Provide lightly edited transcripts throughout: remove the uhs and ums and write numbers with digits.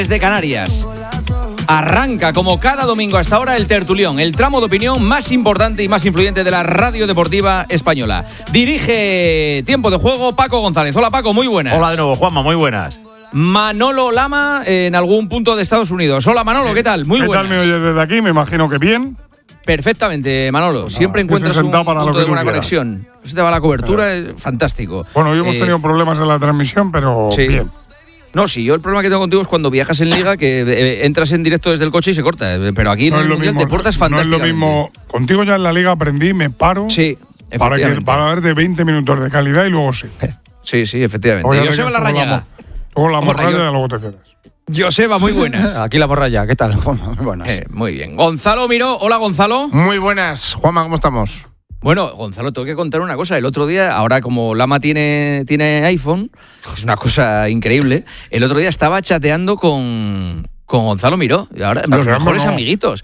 Desde Canarias. Arranca como cada domingo hasta ahora el tertulión, el tramo de opinión más importante y más influyente de la radio deportiva española. Dirige Tiempo de Juego Paco González. Hola Paco, muy buenas. Hola de nuevo, Juanma, muy buenas. Manolo Lama en algún punto de Estados Unidos. Hola Manolo, ¿qué tal? Muy buenas. ¿Qué tal me oyes desde aquí? Me imagino que bien. Perfectamente, Manolo. Siempre encuentras un punto de buena conexión. Se te va la cobertura, es fantástico. Bueno, hoy hemos tenido problemas en la transmisión, pero sí. Bien. No, sí, yo el problema que tengo contigo es cuando viajas en liga, que entras en directo desde el coche y se corta. Pero aquí en el Mundial te portas fantásticamente. No es lo mismo. Contigo ya en la liga aprendí, me paro. Sí, efectivamente. Para ver de 20 minutos de calidad y luego sí. Sí, efectivamente. Joseba Larrañaga. Luego la morralla y luego te quedas. Joseba, muy buenas. Aquí la morralla, ¿qué tal, Juanma? Muy buenas. Muy bien. Gonzalo Miró, hola Gonzalo. Muy buenas, Juanma, ¿cómo estamos? Bueno, Gonzalo, tengo que contar una cosa. El otro día, ahora como Lama tiene iPhone, es una cosa increíble. El otro día estaba chateando con Gonzalo Miró, y ahora los mejores amiguitos.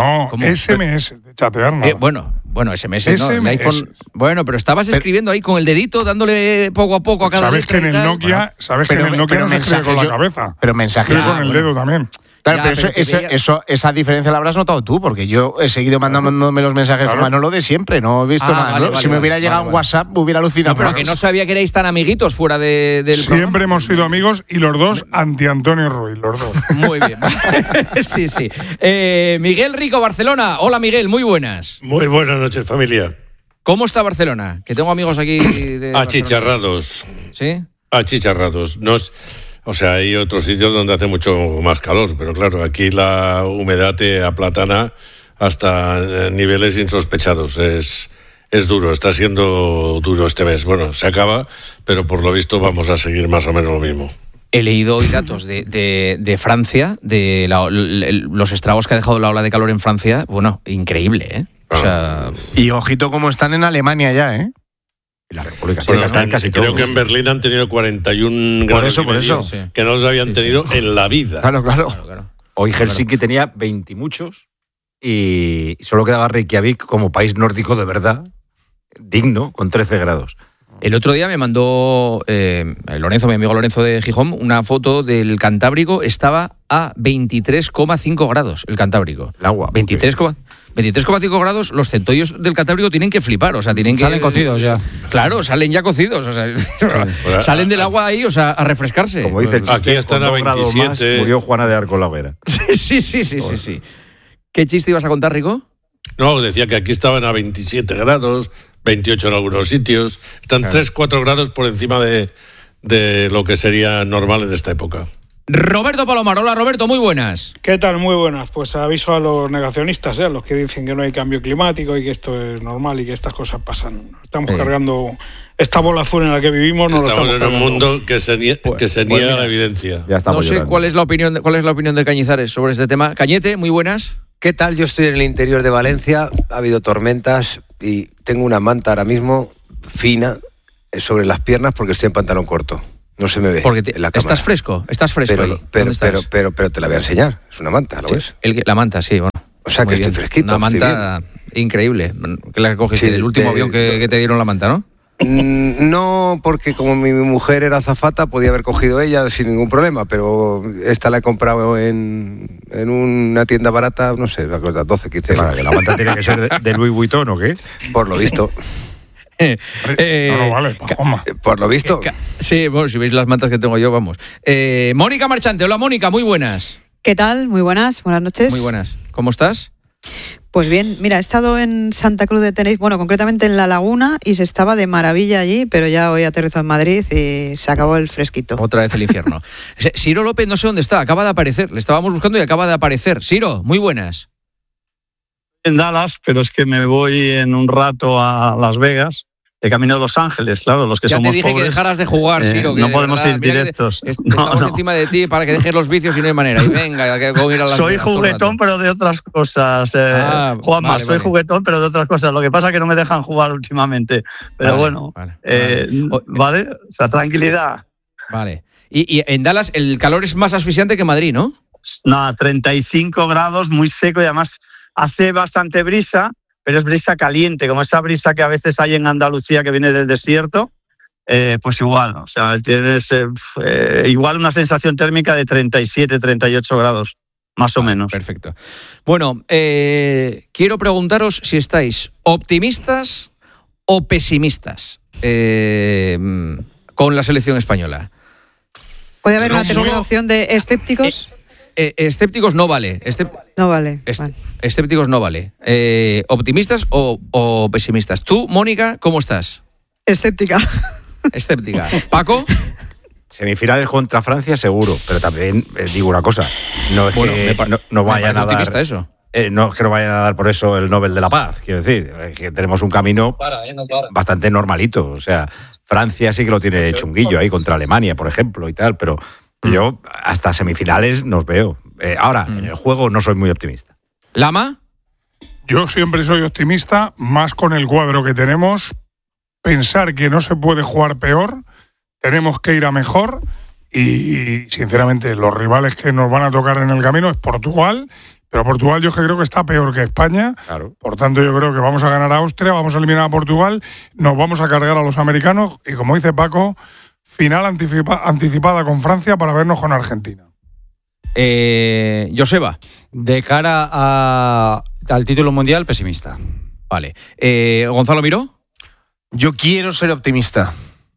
SMS, de chatear no. Bueno, SMS no, el iPhone. Bueno, pero estabas escribiendo ahí con el dedito, dándole poco a poco a cada letra. Sabes que en el Nokia, no se escribe con la cabeza. Pero mensaje con el dedo también. Claro, pero esa diferencia la habrás notado tú, porque yo he seguido mandándome los mensajes con Manolo de siempre, no he visto nada. Vale, si me hubiera llegado un WhatsApp, me hubiera alucinado. No, pero que no sabía que erais tan amiguitos fuera del programa. Siempre hemos sido amigos y los dos anti-Antonio Ruiz, los dos. Muy bien. Sí. Miguel Rico, Barcelona. Hola Miguel, muy buenas. Muy buenas noches, familia. ¿Cómo está Barcelona? Que tengo amigos aquí de achicharrados. ¿Sí? Achicharrados. O sea, hay otros sitios donde hace mucho más calor, pero claro, aquí la humedad te aplatana hasta niveles insospechados. Es duro, está siendo duro este mes. Bueno, se acaba, pero por lo visto vamos a seguir más o menos lo mismo. He leído hoy datos de Francia, de los estragos que ha dejado la ola de calor en Francia. Bueno, increíble, ¿eh? O sea, y ojito cómo están en Alemania ya, ¿eh? La República Checa está en casi creo todos. Que en Berlín han tenido 41 grados por eso. Que no los habían tenido en la vida. Claro. Hoy Helsinki tenía 20 y muchos y solo quedaba Reykjavik como país nórdico de verdad, digno, con 13 grados. El otro día me mandó Lorenzo, mi amigo Lorenzo de Gijón, una foto del Cantábrico. Estaba a 23,5 grados el Cantábrico. El agua. 23,5 grados, los centollos del Cantábrico tienen que flipar, o sea, salen cocidos ya. Claro, salen ya cocidos, o sea, salen del agua ahí, o sea, a refrescarse. Como dice el chiste, aquí están a 27. Más, murió Juana de Arco en la hoguera. Sí. ¿Qué chiste ibas a contar, Rico? No, decía que aquí estaban a 27 grados, 28 en algunos sitios. Están 3-4 grados por encima de lo que sería normal en esta época. Roberto Palomar, hola Roberto, muy buenas. ¿Qué tal? Muy buenas. Pues aviso a los negacionistas, a los que dicen que no hay cambio climático y que esto es normal y que estas cosas pasan. Estamos cargando esta bola azul en la que vivimos. Estamos en un mundo que se niega la evidencia. No sé cuál es la opinión de Cañizares sobre este tema. Cañete, muy buenas. ¿Qué tal? Yo estoy en el interior de Valencia, ha habido tormentas y tengo una manta ahora mismo fina sobre las piernas porque estoy en pantalón corto. No se me ve. Porque en la cámara. Estás fresco ahí. Pero te la voy a enseñar. Es una manta, ¿lo ves? La manta, sí, bueno. O sea que estoy fresquito. Una manta increíble. Que la cogiste del último avión que te dieron la manta, ¿no? No, porque como mi mujer era azafata, podía haber cogido ella sin ningún problema, pero esta la he comprado en una tienda barata, no sé, 12, 15 euros. ¿La manta tiene que ser de Louis Vuitton o qué? Por lo visto. No vale, Pajoma. Por lo visto. Sí, bueno, si veis las mantas que tengo yo, vamos. Mónica Marchante, hola Mónica, muy buenas. ¿Qué tal? Muy buenas noches. Muy buenas. ¿Cómo estás? Pues bien, mira, he estado en Santa Cruz de Tenerife, bueno, concretamente en La Laguna, y se estaba de maravilla allí, pero ya hoy aterrizó en Madrid y se acabó el fresquito. Otra vez el infierno. Ciro López, no sé dónde está, acaba de aparecer, le estábamos buscando y acaba de aparecer. Ciro, muy buenas. En Dallas, pero es que me voy en un rato a Las Vegas. De camino de Los Ángeles, claro, los que somos pobres. Ya te dije que dejaras de jugar, Ciro. No podemos ir directos. Estamos encima de ti para que dejes los vicios y no hay manera. Y venga, que ir a las soy juguetón, pero de otras cosas. Juanma, soy juguetón, pero de otras cosas. Lo que pasa es que no me dejan jugar últimamente. Pero vale. O sea, tranquilidad. Vale. Y en Dallas el calor es más asfixiante que Madrid, ¿no? No, 35 grados, muy seco y además hace bastante brisa. Pero es brisa caliente, como esa brisa que a veces hay en Andalucía que viene del desierto, pues igual, o sea, tienes igual una sensación térmica de 37, 38 grados, más o menos. Perfecto. Bueno, quiero preguntaros si estáis optimistas o pesimistas con la selección española. ¿Puede haber una tercera opción de escépticos? Escépticos no vale. No vale. Escépticos no vale. ¿Optimistas o pesimistas? Tú, Mónica, ¿cómo estás? Escéptica. Escéptica. ¿Paco? Semifinales contra Francia seguro, pero también digo una cosa, no es que no vayan a dar eso. No es que no vayan a dar por eso el Nobel de la Paz, quiero decir, que tenemos un camino bastante normalito, o sea, Francia sí que lo tiene chunguillo ahí contra Alemania, por ejemplo, y tal, pero yo hasta semifinales nos veo. Ahora, en el juego no soy muy optimista. ¿Lama? Yo siempre soy optimista, más con el cuadro que tenemos. Pensar que no se puede jugar peor, tenemos que ir a mejor y, sinceramente, los rivales que nos van a tocar en el camino es Portugal, pero Portugal yo creo que está peor que España. Claro. Por tanto, yo creo que vamos a ganar a Austria, vamos a eliminar a Portugal, nos vamos a cargar a los americanos y, como dice Paco, final anticipada con Francia para vernos con Argentina. Joseba. De cara al título mundial, pesimista. Vale. ¿Gonzalo Miró? Yo quiero ser optimista.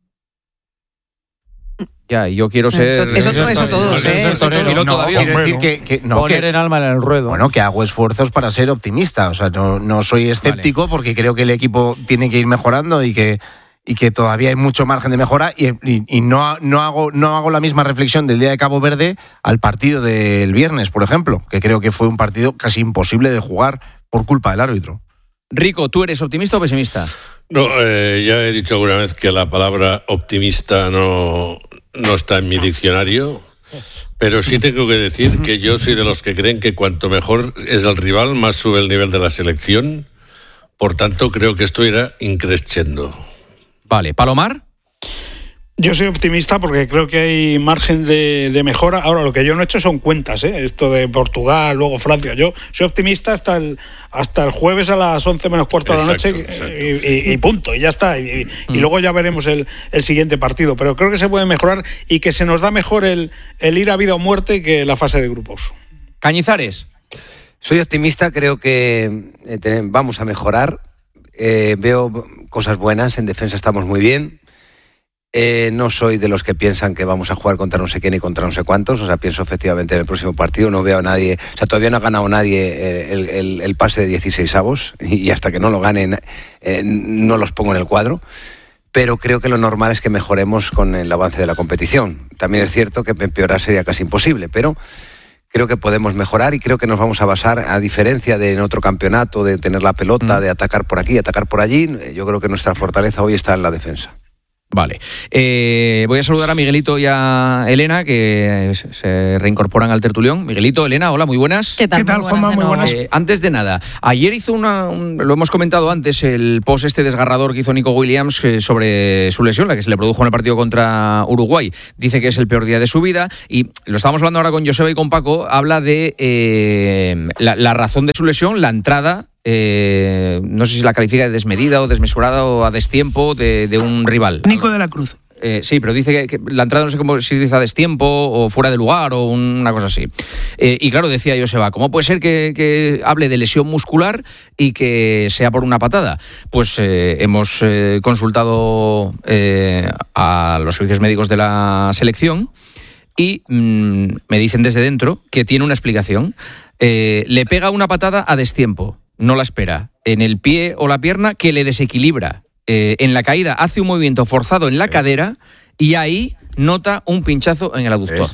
Ya, yo quiero ser... Eso todos, quiero decir que poner en alma en el ruedo. Bueno, que hago esfuerzos para ser optimista. O sea, no soy escéptico, vale, porque creo que el equipo tiene que ir mejorando y que todavía hay mucho margen de mejora y no hago la misma reflexión del día de Cabo Verde al partido del viernes, por ejemplo, que creo que fue un partido casi imposible de jugar por culpa del árbitro. Rico, ¿tú eres optimista o pesimista? No, ya he dicho alguna vez que la palabra optimista no está en mi diccionario, pero sí tengo que decir que yo soy de los que creen que cuanto mejor es el rival, más sube el nivel de la selección. Por tanto, creo que esto irá increciendo. Vale, ¿Palomar? Yo soy optimista porque creo que hay margen de mejora. Ahora, lo que yo no he hecho son cuentas, esto de Portugal, luego Francia. Yo soy optimista hasta el jueves a las 11 menos cuarto de la noche y punto, y ya está. Y luego ya veremos el siguiente partido. Pero creo que se puede mejorar y que se nos da mejor el ir a vida o muerte que la fase de grupos. Cañizares. Soy optimista, creo que vamos a mejorar. Veo cosas buenas, en defensa estamos muy bien. No soy de los que piensan que vamos a jugar contra no sé quién y contra no sé cuántos, o sea, pienso efectivamente en el próximo partido, no veo a nadie, o sea, todavía no ha ganado nadie el pase de 16avos y hasta que no lo ganen no los pongo en el cuadro, pero creo que lo normal es que mejoremos con el avance de la competición. También es cierto que empeorar sería casi imposible, pero creo que podemos mejorar y creo que nos vamos a basar, a diferencia de en otro campeonato, de tener la pelota, de atacar por aquí, atacar por allí, yo creo que nuestra fortaleza hoy está en la defensa. Vale. Voy a saludar a Miguelito y a Elena, que se reincorporan al tertulión. Miguelito, Elena, hola, muy buenas. ¿Qué tal, Juanma? Muy buenas. Antes de nada, ayer hizo lo hemos comentado antes, el post desgarrador que hizo Nico Williams sobre su lesión, la que se le produjo en el partido contra Uruguay. Dice que es el peor día de su vida y lo estamos hablando ahora con Joseba y con Paco. Habla de la razón de su lesión, la entrada. No sé si la califica de desmedida o desmesurada o a destiempo de un rival. Nico de la Cruz. Sí, pero dice que la entrada no sé cómo si dice a destiempo o fuera de lugar o una cosa así. Y claro, decía Joseba, ¿cómo puede ser que hable de lesión muscular y que sea por una patada? Pues hemos consultado a los servicios médicos de la selección y me dicen desde dentro que tiene una explicación. Le pega una patada a destiempo. No la espera, en el pie o la pierna que le desequilibra. En la caída hace un movimiento forzado en la cadera y ahí nota un pinchazo en el aductor.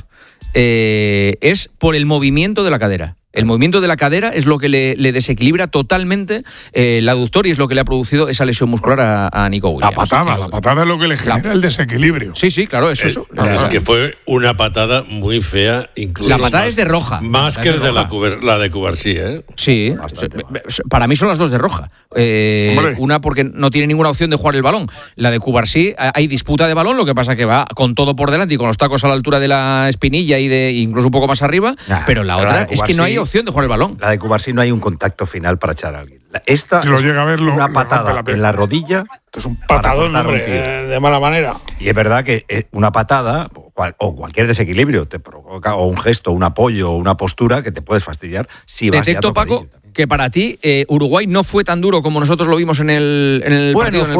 Es por el movimiento de la cadera. El movimiento de la cadera es lo que le desequilibra totalmente el aductor y es lo que le ha producido esa lesión muscular a Nico Williams. La patada es lo que le genera el desequilibrio. Sí, claro, es eso. Es que fue una patada muy fea, incluso. La patada es de roja. Más que la de Cubarsí, ¿eh? Sí, para mí son las dos de roja. Una porque no tiene ninguna opción de jugar el balón. La de Cubarsí, hay disputa de balón, lo que pasa que va con todo por delante y con los tacos a la altura de la espinilla y incluso un poco más arriba, pero la otra es que no hay opción. opción de jugar el balón. La de Cubarsí no hay un contacto final para echar a alguien. Esta si lo llega a ver, una patada en la rodilla. Esto es un patadón, hombre, de mala manera. Y es verdad que una patada o cualquier desequilibrio te provoca, o un gesto, un apoyo, o una postura que te puedes fastidiar si vas Detecto, Paco, que para ti Uruguay no fue tan duro como nosotros lo vimos en el partido en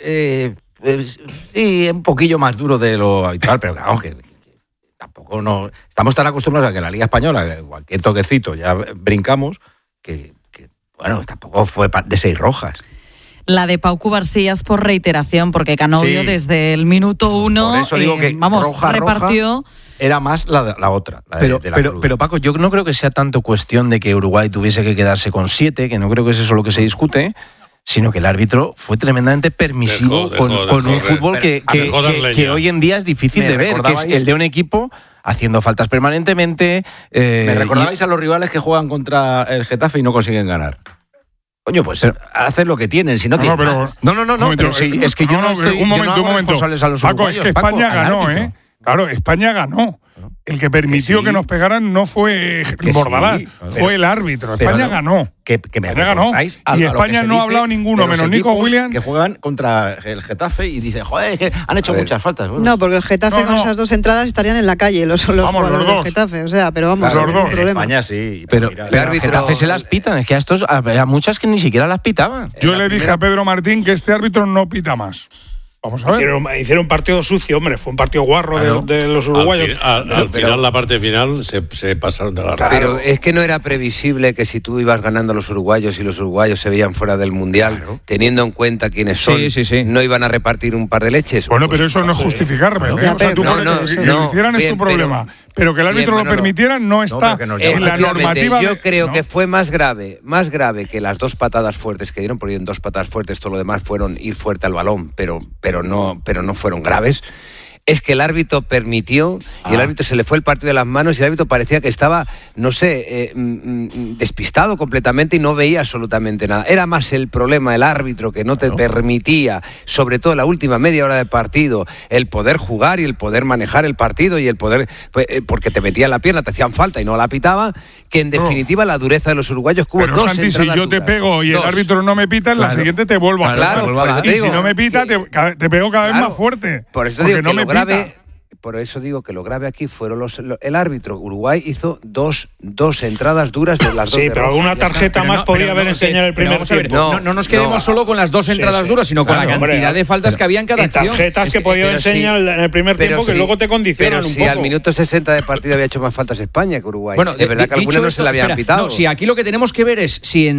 el campo. Sí, un poquillo más duro de lo habitual, pero vamos, que tampoco no. Estamos tan acostumbrados a que en la Liga Española, cualquier toquecito ya brincamos, que bueno, tampoco fue de 6 rojas. La de Pau Cubarsí es por reiteración, porque Canovio desde el minuto 1 por eso digo que repartió. Era más la otra. Pero Paco, yo no creo que sea tanto cuestión de que Uruguay tuviese que quedarse con 7, que no creo que es eso lo que se discute, sino que el árbitro fue tremendamente permisivo con un fútbol que hoy en día es difícil de ver, que es el de un equipo haciendo faltas permanentemente. ¿Me recordabais a los rivales que juegan contra el Getafe y no consiguen ganar? Coño, pues hacen lo que tienen, si no tienen más. No, pero sí, es que yo no estoy... Un momento. responsables a los Paco, uruguayos, es que España ganó, ¿eh? Claro, España ganó. El que permitió que nos pegaran no fue Bordalás, fue el árbitro. España ganó. Que me ganó. Y España no ha hablado ninguno, menos Nico Williams. Que juegan contra el Getafe y dice, joder, es que han hecho muchas faltas. Bueno. No, porque el Getafe con esas 2 entradas estarían en la calle, los jugadores del Getafe. O sea, pero vamos, los dos. En España sí. Pero el Getafe se las pitan, es que a muchas que ni siquiera las pitaban. Yo le dije a Pedro Martín que este árbitro no pita más. Vamos a ver. Hicieron un partido sucio, hombre. Fue un partido guarro de los uruguayos. Al final, la parte final, se pasaron de la raya. Pero es que no era previsible que si tú ibas ganando a los uruguayos y los uruguayos se veían fuera del Mundial, teniendo en cuenta quiénes son, no iban a repartir un par de leches. Bueno, pero eso no es justificarme. O sea, tú que lo hicieran es su problema. Pero que el árbitro lo permitiera no está en la normativa. Yo creo que fue más grave que las 2 patadas fuertes que dieron, porque en 2 patadas fuertes todo lo demás fueron ir fuerte al balón, pero no fueron graves. Es que el árbitro permitió y el árbitro se le fue el partido de las manos y el árbitro parecía que estaba, no sé, despistado completamente y no veía absolutamente nada. Era más el problema el árbitro que no te permitía, sobre todo la última media hora de partido, el poder jugar y el poder manejar el partido y el poder, porque te metía en la pierna, te hacían falta y no la pitaba, que en definitiva la dureza de los uruguayos hubo pero 2 Santi, entradas si yo te pego y el árbitro no me pita, en la siguiente te vuelvo a pegar. Y si no me pita, te pego cada vez más fuerte. Por eso digo que por eso digo que lo grave aquí fueron el árbitro. Uruguay hizo dos entradas duras de las 2. Sí, pero alguna tarjeta más podía haber enseñado el primer tiempo. No nos quedemos solo con las 2 entradas duras, sino con la cantidad de faltas que había en cada acción. Tarjetas que podía enseñar en el primer tiempo que luego te condicionan un poco. Al minuto 60 de partido había hecho más faltas España que Uruguay. Bueno, de verdad que algunos no se la habían pitado. No, si aquí lo que tenemos que ver es si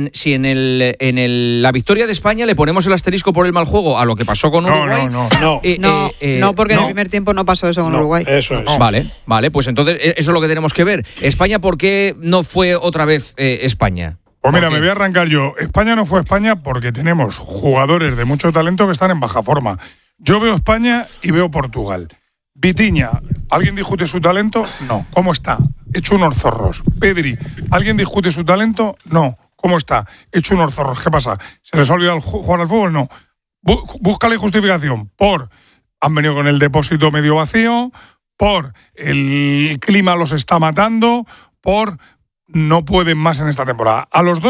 en la victoria de España le ponemos el asterisco por el mal juego a lo que pasó con Uruguay. No, porque en el primer tiempo no pasó eso con Uruguay. Eso es. Vale, pues entonces eso es lo que tenemos que ver. España, ¿por qué no fue otra vez España? Pues mira, me voy a arrancar yo. España no fue España porque tenemos jugadores de mucho talento que están en baja forma. Yo veo España y veo Portugal. Vitinha, ¿alguien discute su talento? No. ¿Cómo está? Hecho unos zorros. Pedri, ¿alguien discute su talento? No. ¿Cómo está? Hecho unos zorros. ¿Qué pasa? ¿Se les ha olvidado jugar al fútbol? No. Búscale justificación. Han venido con el depósito medio vacío, por el clima los está matando, no pueden más en esta temporada. A los dos